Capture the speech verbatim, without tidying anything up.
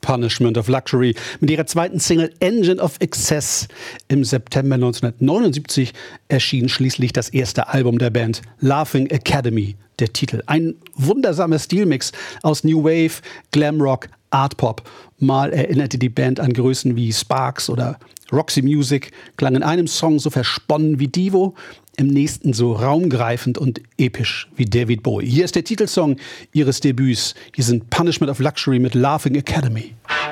Punishment of Luxury mit ihrer zweiten Single Engine of Excess. Im September neunzehnhundertneunundsiebzig erschien schließlich das erste Album der Band, Laughing Academy, der Titel. Ein wundersamer Stilmix aus New Wave, Glamrock, Art Pop. Mal erinnerte die Band an Größen wie Sparks oder Roxy Music, klang in einem Song so versponnen wie Divo, im nächsten so raumgreifend und episch wie David Bowie. Hier ist der Titelsong ihres Debüts. Hier sind Punishment of Luxury mit Laughing Academy.